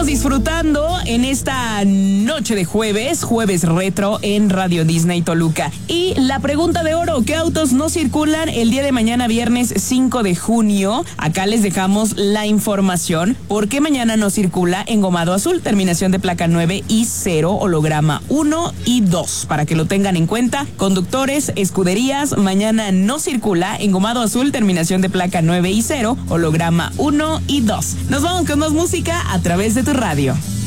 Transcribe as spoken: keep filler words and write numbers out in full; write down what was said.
estamos disfrutando en esta noche de jueves, jueves retro en Radio Disney Toluca. Y la pregunta de oro, ¿qué autos no circulan el día de mañana viernes cinco de junio? Acá les dejamos la información. ¿Por qué mañana no circula engomado azul, terminación de placa nueve y cero, holograma uno y dos? Para que lo tengan en cuenta, conductores, escuderías, mañana no circula engomado azul, terminación de placa nueve y cero, holograma uno y dos. Nos vamos con más música a través de tu radio.